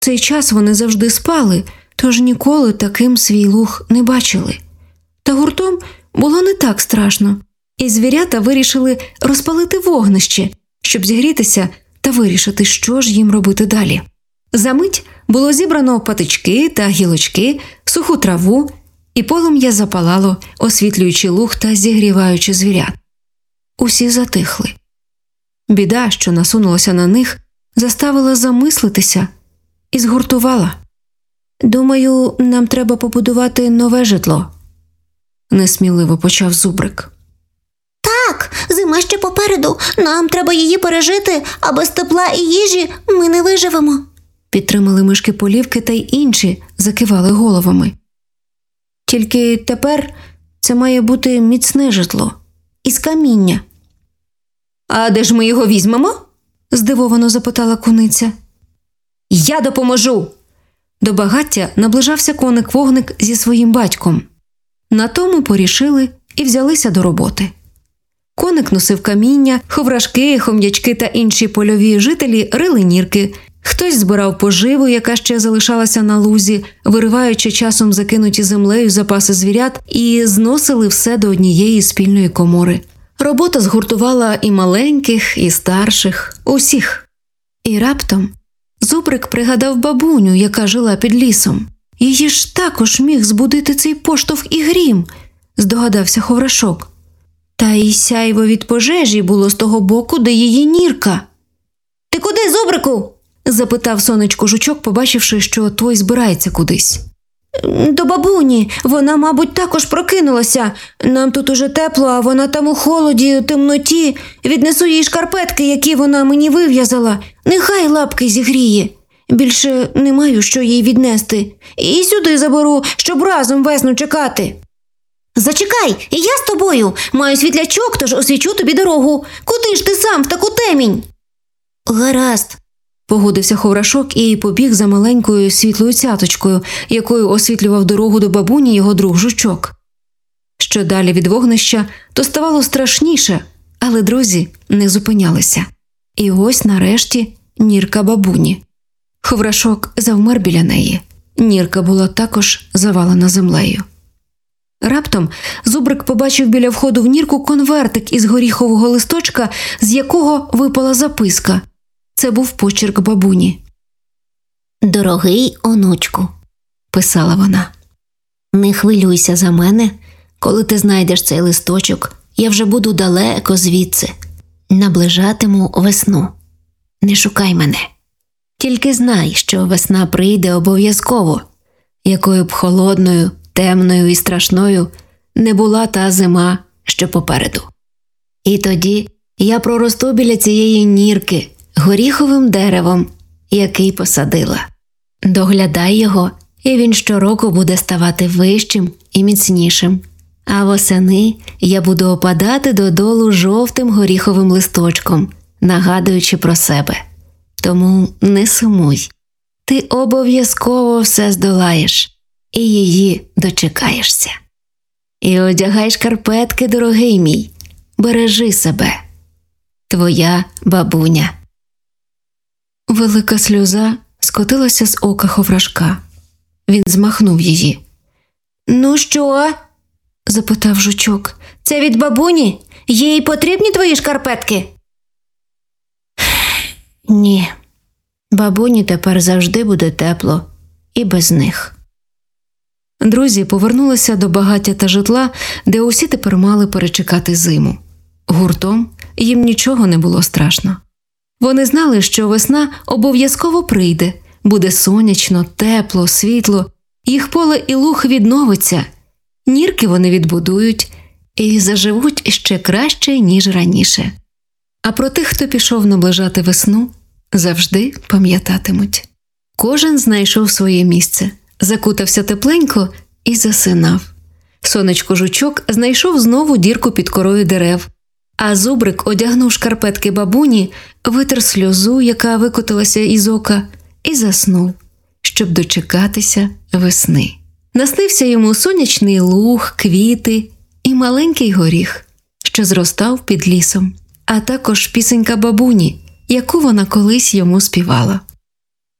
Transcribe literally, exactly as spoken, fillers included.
цей час вони завжди спали, тож ніколи таким свій луг не бачили. Та гуртом було не так страшно, і звірята вирішили розпалити вогнище, щоб зігрітися та вирішити, що ж їм робити далі. Замить було зібрано патички та гілочки, суху траву, і полум'я запалало, освітлюючи луг та зігріваючи звірят. Усі затихли. Біда, що насунулася на них, заставила замислитися і згуртувала. «Думаю, нам треба побудувати нове житло», – несміливо почав Зубрик. «Так, зима ще попереду, нам треба її пережити, а без тепла і їжі ми не виживемо», – підтримали мишки Полівки та й інші закивали головами. «Тільки тепер це має бути міцне житло, із каміння». «А де ж ми його візьмемо?» – здивовано запитала куниця. «Я допоможу!» До багаття наближався коник-вогник зі своїм батьком. На тому порішили і взялися до роботи. Коник носив каміння, ховрашки, хом'ячки та інші польові жителі рили нірки. Хтось збирав поживу, яка ще залишалася на лузі, вириваючи часом закинуті землею запаси звірят, і зносили все до однієї спільної комори. Робота згуртувала і маленьких, і старших, усіх. І раптом Зубрик пригадав бабуню, яка жила під лісом. Її ж також міг збудити цей поштовх і грім, здогадався ховрашок. Та й сяйво від пожежі було з того боку, де її нірка. «Ти куди, Зубрику?» – запитав сонечко жучок, побачивши, що той збирається кудись. «До бабуні. Вона, мабуть, також прокинулася. Нам тут уже тепло, а вона там у холоді, темноті. Віднесу їй шкарпетки, які вона мені вив'язала. Нехай лапки зігріє. Більше не маю, що їй віднести. І сюди заберу, щоб разом весну чекати». «Зачекай, і я з тобою. Маю світлячок, тож освічу тобі дорогу. Куди ж ти сам в таку темінь?» «Гаразд», – погодився ховрашок і побіг за маленькою світлою цяточкою, якою освітлював дорогу до бабуні його друг жучок. Що далі від вогнища, то ставало страшніше, але друзі не зупинялися. І ось нарешті нірка бабуні. Ховрашок завмер біля неї. Нірка була також завалена землею. Раптом Зубрик побачив біля входу в нірку конвертик із горіхового листочка, з якого випала записка. Це був почерк бабуні. «Дорогий онучку», – писала вона, – «не хвилюйся за мене. Коли ти знайдеш цей листочок, я вже буду далеко звідси. Наближатиму весну. Не шукай мене. Тільки знай, що весна прийде обов'язково, якою б холодною, темною і страшною не була та зима, що попереду. І тоді я проросту біля цієї нірки горіховим деревом, який посадила. Доглядай його, і він щороку буде ставати вищим і міцнішим. А восени я буду опадати додолу жовтим горіховим листочком, нагадуючи про себе. Тому не сумуй. Ти обов'язково все здолаєш і її дочекаєшся. І одягай шкарпетки, дорогий мій, бережи себе. Твоя бабуня». Велика сльоза скотилася з ока ховрашка. Він змахнув її. «Ну що?» – запитав жучок. «Це від бабуні? Їй потрібні твої шкарпетки?» «Ні. Бабуні тепер завжди буде тепло і без них». Друзі повернулися до багаття та житла, де усі тепер мали перечекати зиму. Гуртом їм нічого не було страшно. Вони знали, що весна обов'язково прийде, буде сонячно, тепло, світло, їх поле і луг відновиться, нірки вони відбудують і заживуть ще краще, ніж раніше. А про тих, хто пішов наближати весну, завжди пам'ятатимуть. Кожен знайшов своє місце, закутався тепленько і засинав. Сонечко-жучок знайшов знову дірку під корою дерев, а Зубрик одягнув шкарпетки бабуні, витер сльозу, яка викотилася із ока, і заснув, щоб дочекатися весни. Наснився йому сонячний луг, квіти і маленький горіх, що зростав під лісом, а також пісенька бабуні, яку вона колись йому співала.